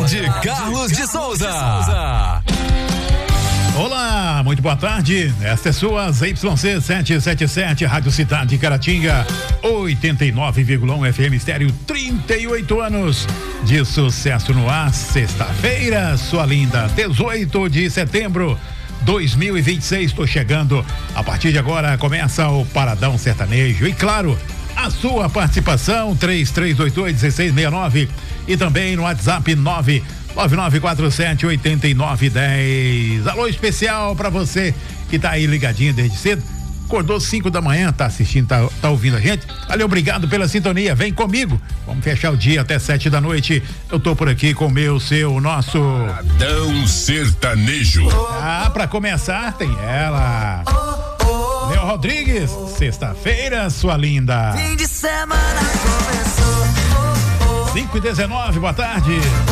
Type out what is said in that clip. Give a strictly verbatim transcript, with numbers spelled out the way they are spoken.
de Carlos de Souza. Olá, muito boa tarde. Esta é sua Z Y C setecentos e setenta e sete, Rádio Cidade Caratinga, oitenta e nove vírgula um F M Estéreo, trinta e oito anos de sucesso no ar. Sexta-feira, sua linda, dezoito de setembro dois mil e vinte e seis. Estou chegando. A partir de agora começa o Paradão Sertanejo. E claro, a sua participação, três três oito oito, um seis seis nove, e também no WhatsApp nove nove nove quatro sete oito nove um zero. Alô especial pra você que tá aí ligadinho desde cedo. Acordou cinco da manhã, tá assistindo, tá, tá ouvindo a gente. Valeu, obrigado pela sintonia. Vem comigo. Vamos fechar o dia até sete da noite. Eu tô por aqui com o meu, seu, nosso Paradão Sertanejo. Ah, pra começar tem ela, Léo Rodrigues. Sexta-feira, sua linda. Fim de semana começou. cinco e dezenove, boa tarde.